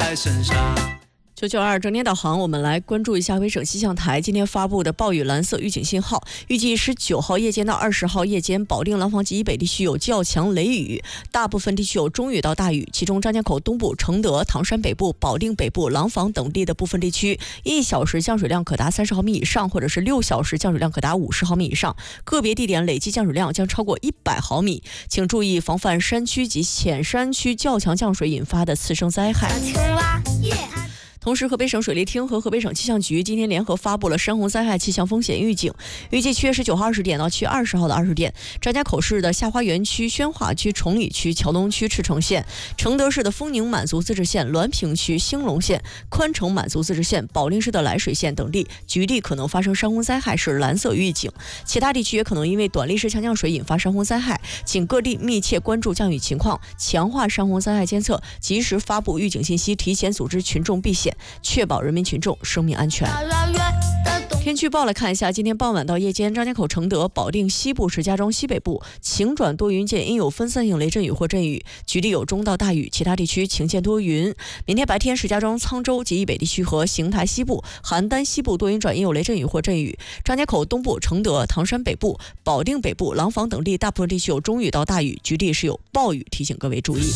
在身上。 992整点导航，我们来关注一下威省气象台今天发布的暴雨蓝色预警信号。预计19号夜间到20号夜间，保定廊坊及以北地区有较强雷雨，大部分地区有中雨到大雨，其中张家口东部、承德、唐山北部、保定北部、廊坊等地的部分地区，1小时降水量可达30毫米以上，或者是6小时降水量可达50毫米以上，个别地点累计降水量将超过100毫米。请注意防范山区及浅山区较强降水引发的次生灾害。同时，河北省水利厅和河北省气象局今天联合发布了山洪灾害气象风险预警。预计7月19号20点到7月20号的20点，张家口市的下花园区、宣化区、崇礼区、桥东区、赤城县，承德市的丰宁满族自治县、滦平区、兴隆县、宽城满族自治县，保定市的涞水县等地局地可能发生山洪灾害，是蓝色预警。其他地区也可能因为短历时强降水引发山洪灾害，请各地密切关注降雨情况，强化山洪灾害监测，及时发布预警信息，提前组织群众避险，确保人民群众生命安全。天气预报来看一下，今天傍晚到夜间，张家口、承德、保定西部、石家庄西北部晴转多云间，因有分散性雷阵雨或阵雨，局地有中到大雨，其他地区晴间多云。明天白天，石家庄、沧州及以北地区和邢台西部、邯郸西部多云转，因有雷阵雨或阵雨。张家口东部、承德、唐山北部、保定北部、廊坊等地大部分地区有中雨到大雨，局地是有暴雨，提醒各位注意。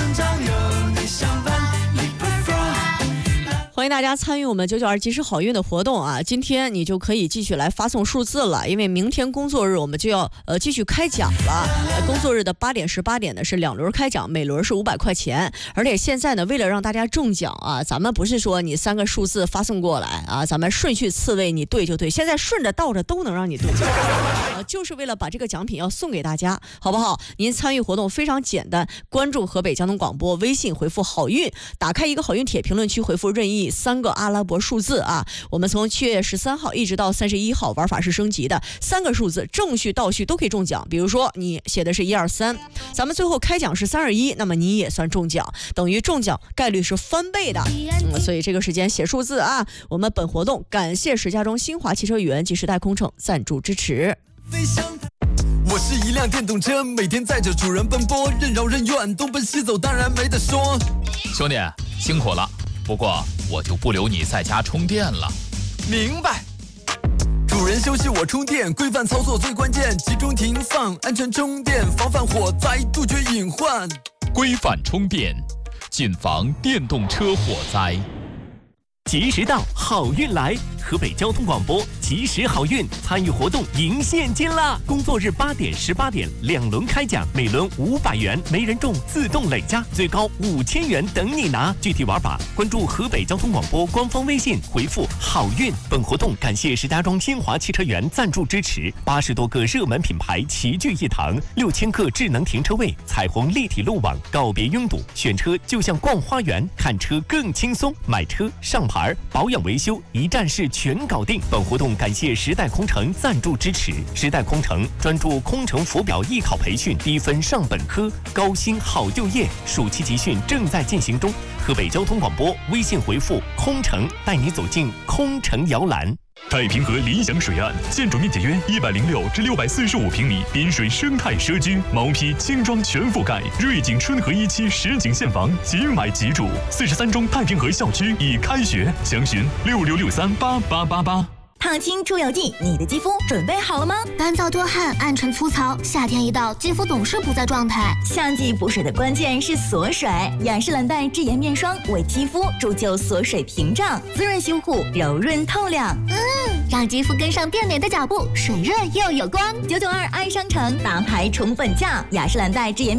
欢迎大家参与我们992及时好运的活动啊！今天你就可以继续来发送数字了，因为明天工作日我们就要继续开奖了。工作日的8点、18点呢是2轮开奖，每轮是500块钱。而且现在呢，为了让大家中奖啊，咱们不是说你3个数字发送过来啊，咱们顺序次位你对就对，现在顺着倒着都能让你中奖，就是为了把这个奖品要送给大家，好不好？您参与活动非常简单，关注河北交通广播微信，回复好运，打开一个好运帖评论区，回复任意3个阿拉伯数字啊，我们从7月13号一直到31号，玩法是升级的，3个数字正序倒序都可以中奖。比如说你写的是123，咱们最后开奖是321，那么你也算中奖，等于中奖概率是翻倍的。所以这个时间写数字啊。我们本活动感谢石家庄新华汽车语言及时代空乘赞助支持。 我是一辆电动车，每天载着主人奔波，任劳任怨，东奔西走，当然没得说。 兄弟辛苦了，不过我就不留你在家充电了。 明白。主人休息我充电，规范操作最关键，集中停放，安全充电，防范火灾，杜绝隐患。 规范充电，谨防电动车火灾。 及时到，好运来！河北交通广播及时好运参与活动赢现金啦！工作日8点、18点2轮开奖，每轮500元，没人中自动累加，最高5000元等你拿。具体玩法关注河北交通广播官方微信，回复好运。本活动感谢石家庄新华汽车园赞助支持，80多个热门品牌齐聚一堂，6000个智能停车位，彩虹立体路网，告别拥堵，选车就像逛花园，看车更轻松，买车上牌保养维修一站式全搞定。本活动感谢时代空乘赞助支持，时代空乘专注空乘浮表艺考培训，低分上本科，高薪好就业，暑期集训正在进行中。河北交通广播微信回复空乘，带你走进空乘摇篮。 太平河理想水岸，建筑面积约106至645平米，滨水生态社区，毛坯精装全覆盖，瑞景春和1期实景现房，即买即住。43中太平河校区已开学，详询6663888888。 烫青出油剂，你的肌肤准备好了吗？干燥多汗，暗沉粗糙，夏天一到，肌肤总是不在状态。 夏季补水的关键是锁水，雅诗兰黛智妍面霜为肌肤铸就锁水屏障，滋润修护，柔润透亮。 让肌肤跟上变美的脚步，水润又有光。 992爱商城大牌宠粉价，雅诗兰黛智妍